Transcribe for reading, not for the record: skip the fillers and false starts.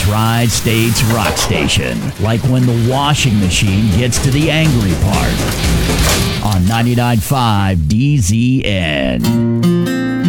Tri-States rock station. Like when the washing machine gets to the angry part. On 99.5 DZN.